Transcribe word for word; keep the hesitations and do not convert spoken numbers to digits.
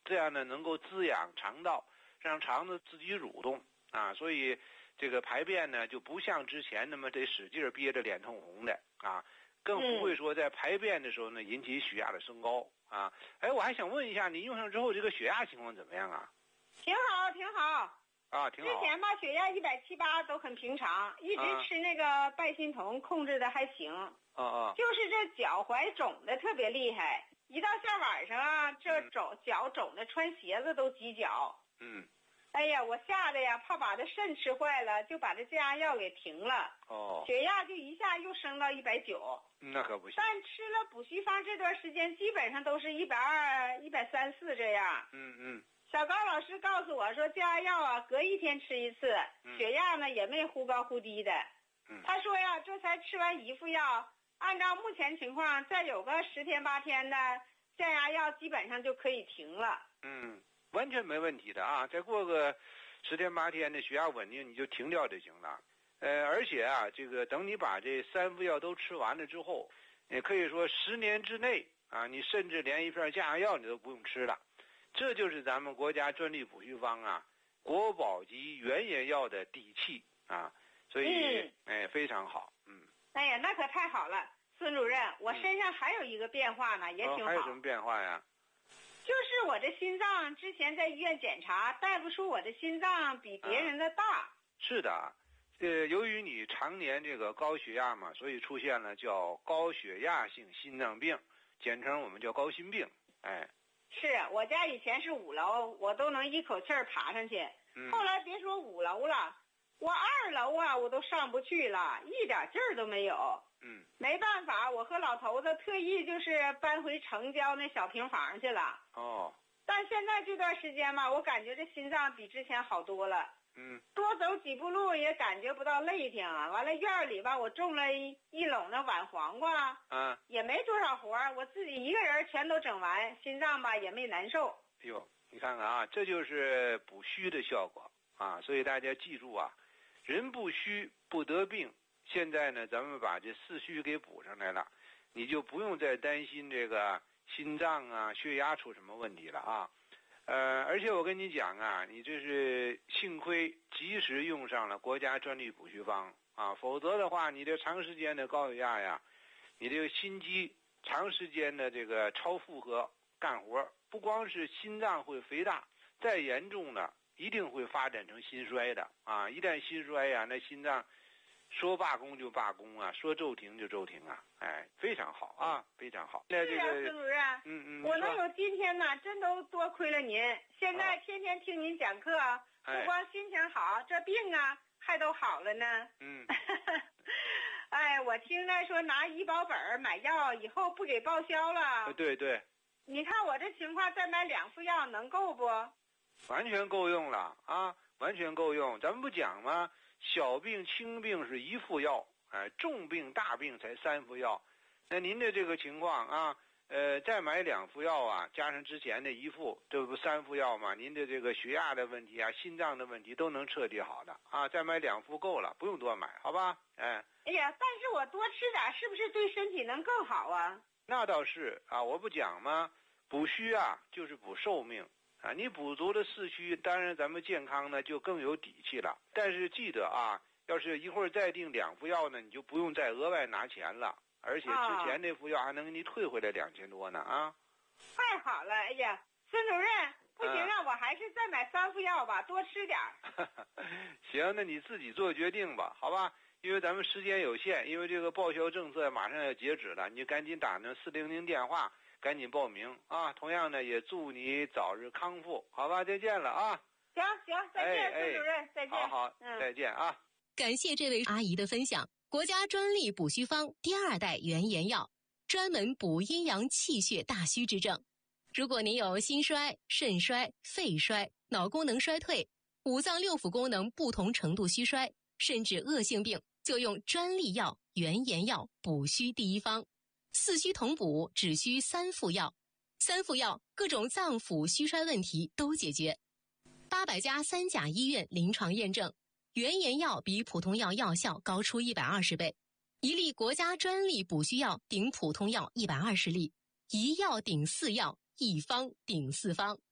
这样呢能够滋养肠道，让肠子自己蠕动啊，所以这个排便呢就不像之前那么得使劲憋着脸通红的啊，更不会说在排便的时候呢引起血压的升高啊。哎，我还想问一下，你用上之后这个血压情况怎么样啊？ 挺好，挺好。 啊，挺好。 之前吧，血压一百七八都很平常，一直吃那个拜心酮控制的还行。 啊啊。 就是这脚踝肿的特别厉害，一到下晚上啊，这肿、嗯、脚肿的穿鞋子都挤脚。 嗯。 哎呀，我吓得呀，怕把这肾吃坏了，就把这降压药给停了。 哦。 血压就一下又升到一百九。 那可不行。 但吃了补虚方这段时间，基本上都是一百二、一百三四这样。 嗯嗯。 小高老师告诉我说，降压药啊，隔一天吃一次， 嗯、 血压呢也没忽高忽低的。 嗯。 他说呀，这才吃完一副药，按照目前情况，再有个十天八天的降压药，基本上就可以停了。 嗯，完全没问题的啊！再过个十天八天的血压稳定，你就停掉就行了。呃，而且啊，这个等你把这三副药都吃完了之后，也可以说十年之内啊，你甚至连一片降压药你都不用吃了。这就是咱们国家专利补虚方啊，国宝级原研药的底气啊，所以、嗯、哎非常好，嗯。 哎呀，那可太好了，孙主任，我身上还有一个变化呢，嗯、也挺好、 哦。还有什么变化呀？ 就是我这心脏之前在医院检查，大夫说我的心脏比别人的大。啊、 是的，呃，由于你常年这个高血压嘛，所以出现了叫高血压性心脏病，简称我们叫高心病，哎。 是我家以前是五楼，我都能一口气儿爬上去、 嗯、 后来别说五楼了，我二楼啊我都上不去了，一点劲儿都没有。 嗯， 没办法，我和老头子特意就是搬回城郊那小平房去了。 哦。 但现在这段时间吧，我感觉这心脏比之前好多了。 嗯。 多走几步路也感觉不到累挺啊。完了院里吧，我种了一一垄的碗黄瓜。 啊。 也没多少活儿，我自己一个人全都整完，心脏吧也没难受。 哎呦，你看看啊，这就是补虚的效果啊！所以大家记住啊，人不虚不得病。现在呢，咱们把这四虚给补上来了，你就不用再担心这个心脏啊、血压出什么问题了啊。呃，而且我跟你讲啊，你这是幸亏及时用上了国家专利补虚方啊，否则的话，你这长时间的高血压呀，你这个心肌长时间的这个超负荷干活，不光是心脏会肥大，再严重呢，一定会发展成心衰的啊！一旦心衰呀，那心脏说罢工就罢工啊，说骤停就骤停啊！哎，非常好啊，非常好。那这个， 孙主任， 嗯嗯， 我能有今天呢，真都多亏了您。现在天天听您讲课，哦、不光心情好，这病啊还都好了呢。 嗯。 哎，我听着说拿医保本买药以后不给报销了。 对对。 你看我这情况，再买两副药能够不？ 完全够用了啊，完全够用。咱们不讲吗？小病轻病是一副药，哎，重病大病才三副药。那您的这个情况啊，呃，再买两副药啊，加上之前的一副，这不三副药嘛？您的这个血压的问题啊，心脏的问题都能彻底好的啊。再买两副够了，不用多买，好吧？哎。 哎呀，但是我多吃点，是不是对身体能更好啊？ 那倒是啊，我不讲吗？补虚啊，就是补寿命啊。你补足了四虚，当然咱们健康呢就更有底气了。但是记得啊，要是一会儿再订两副药呢，你就不用再额外拿钱了，而且之前那副药还能给你退回来两千多呢啊。 太好了，哎呀，孙主任，不行啊，嗯、我还是再买三副药吧，多吃点。 行，那你自己做决定吧，好吧？因为咱们时间有限，因为这个报销政策马上要截止了，你就赶紧打那四零零电话，赶紧报名啊！同样呢，也祝你早日康复，好吧？再见了啊！ 行行，再见，孙、哎、主任，再见。 好好，嗯、再见啊！ 感谢这位阿姨的分享。国家专利补虚方第二代原研药，专门补阴阳气血大虚之症。如果您有心衰、肾衰、肺衰、脑功能衰退、五脏六腑功能不同程度虚衰，甚至恶性病，就用专利药原研药补虚第一方，四虚同补，只需三副药，三副药各种脏腑虚衰问题都解决。八百家三甲医院临床验证，原研药比普通药药效高出一百二十倍，一粒国家专利补虚药顶普通药一百二十粒，一药顶四药，一方顶四方。